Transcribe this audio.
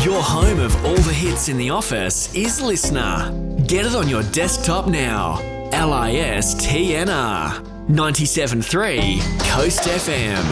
Your home of all the hits in the office is Listener. Get it on your desktop now. LISTNR 97.3 Coast FM.